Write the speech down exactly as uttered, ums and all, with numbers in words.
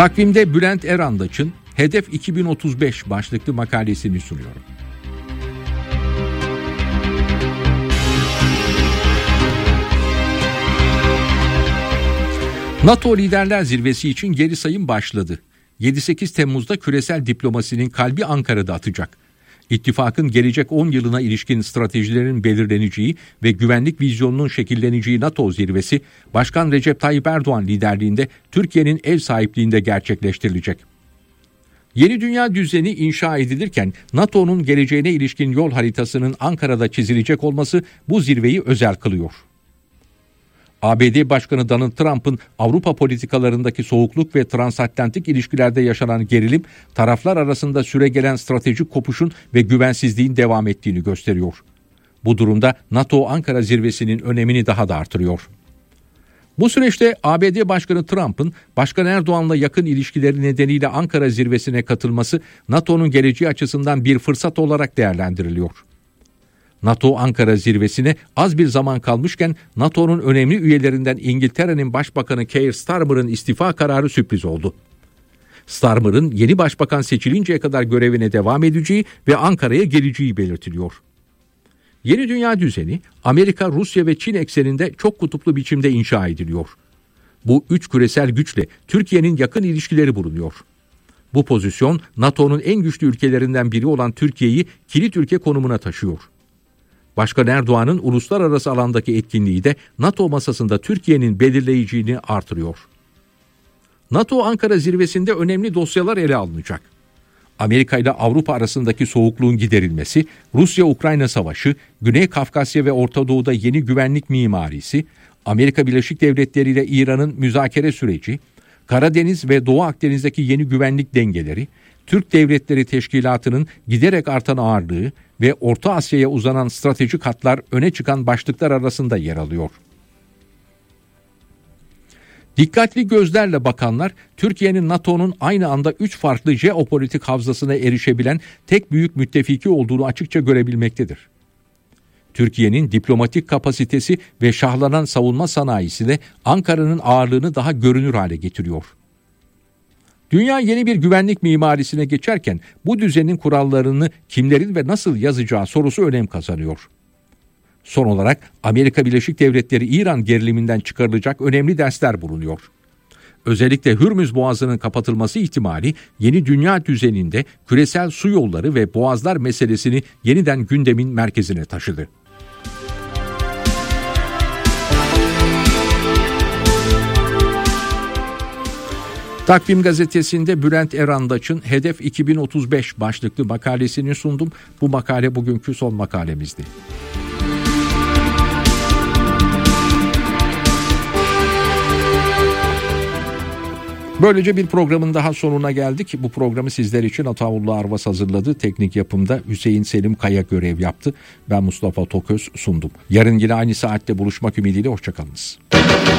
Takvimde Bülent Erandaç'ın Hedef iki bin otuz beş başlıklı makalesini sunuyorum. NATO Liderler Zirvesi için geri sayım başladı. yedi sekiz Temmuz'da küresel diplomasinin kalbi Ankara'da atacak. İttifakın gelecek on yılına ilişkin stratejilerin belirleneceği ve güvenlik vizyonunun şekilleneceği NATO zirvesi, Başkan Recep Tayyip Erdoğan liderliğinde Türkiye'nin ev sahipliğinde gerçekleştirilecek. Yeni dünya düzeni inşa edilirken NATO'nun geleceğine ilişkin yol haritasının Ankara'da çizilecek olması bu zirveyi özel kılıyor. A B D Başkanı Donald Trump'ın Avrupa politikalarındaki soğukluk ve transatlantik ilişkilerde yaşanan gerilim, taraflar arasında süregelen stratejik kopuşun ve güvensizliğin devam ettiğini gösteriyor. Bu durumda NATO Ankara zirvesinin önemini daha da artırıyor. Bu süreçte A B D Başkanı Trump'ın Başkan Erdoğan'la yakın ilişkileri nedeniyle Ankara zirvesine katılması NATO'nun geleceği açısından bir fırsat olarak değerlendiriliyor. NATO Ankara zirvesine az bir zaman kalmışken NATO'nun önemli üyelerinden İngiltere'nin Başbakanı Keir Starmer'ın istifa kararı sürpriz oldu. Starmer'ın yeni başbakan seçilinceye kadar görevine devam edeceği ve Ankara'ya geleceği belirtiliyor. Yeni dünya düzeni Amerika, Rusya ve Çin ekseninde çok kutuplu biçimde inşa ediliyor. Bu üç küresel güçle Türkiye'nin yakın ilişkileri bulunuyor. Bu pozisyon NATO'nun en güçlü ülkelerinden biri olan Türkiye'yi kilit ülke konumuna taşıyor. Başkan Erdoğan'ın uluslararası alandaki etkinliği de NATO masasında Türkiye'nin belirleyiciliğini artırıyor. NATO Ankara zirvesinde önemli dosyalar ele alınacak. Amerika ile Avrupa arasındaki soğukluğun giderilmesi, Rusya-Ukrayna savaşı, Güney Kafkasya ve Orta Doğu'da yeni güvenlik mimarisi, Amerika Birleşik Devletleri ile İran'ın müzakere süreci, Karadeniz ve Doğu Akdeniz'deki yeni güvenlik dengeleri, Türk Devletleri Teşkilatı'nın giderek artan ağırlığı ve Orta Asya'ya uzanan stratejik hatlar öne çıkan başlıklar arasında yer alıyor. Dikkatli gözlerle bakanlar, Türkiye'nin NATO'nun aynı anda üç farklı jeopolitik havzasına erişebilen tek büyük müttefiki olduğunu açıkça görebilmektedir. Türkiye'nin diplomatik kapasitesi ve şahlanan savunma sanayisi de Ankara'nın ağırlığını daha görünür hale getiriyor. Dünya yeni bir güvenlik mimarisine geçerken bu düzenin kurallarını kimlerin ve nasıl yazacağı sorusu önem kazanıyor. Son olarak Amerika Birleşik Devletleri İran geriliminden çıkarılacak önemli dersler bulunuyor. Özellikle Hürmüz Boğazı'nın kapatılması ihtimali yeni dünya düzeninde küresel su yolları ve boğazlar meselesini yeniden gündemin merkezine taşıdı. Takvim gazetesinde Bülent Erandaç'ın Hedef iki bin otuz beş başlıklı makalesini sundum. Bu makale bugünkü son makalemizdi. Böylece bir programın daha sonuna geldik. Bu programı sizler için Ataullah Arvas hazırladı. Teknik yapımda Hüseyin Selim Kaya görev yaptı. Ben Mustafa Toköz sundum. Yarın yine aynı saatte buluşmak ümidiyle hoşçakalınız.